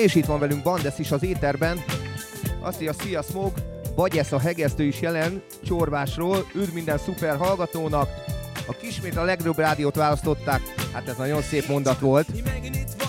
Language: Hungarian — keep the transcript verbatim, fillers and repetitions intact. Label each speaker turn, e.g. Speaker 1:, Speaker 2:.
Speaker 1: És itt van velünk Bandes is az éterben. Azt írja, szia Smog, Bagyesz a hegesztő is jelen Csorvásról. Üdv minden szuper hallgatónak. A Kismét a legjobb rádiót választották. Hát ez nagyon szép mondat volt.